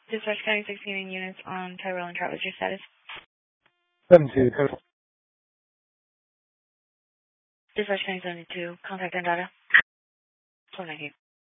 Dispatch County 16 units on Tyrell and Trout. What's your status? 72. Dispatch County 72. Contact and data. 498.